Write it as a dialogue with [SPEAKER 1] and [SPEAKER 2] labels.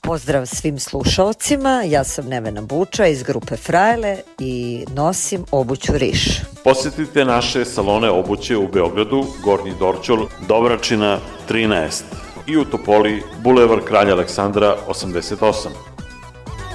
[SPEAKER 1] Pozdrav svim slušalcima, ja sam Nevena Buča iz grupe Frajle i nosim obuću Riš.
[SPEAKER 2] Posjetite naše salone obuće u Beogradu, Gornji Dorćol, Dobračina 13 i u Topoli, Bulevar Kralja Aleksandra 88.